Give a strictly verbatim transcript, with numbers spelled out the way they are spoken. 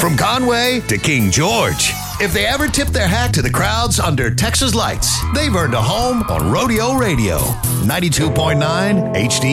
From Conway to King George. If they ever tip their hat to the crowds under Texas lights, they've earned a home on Rodeo Radio. ninety-two point nine H D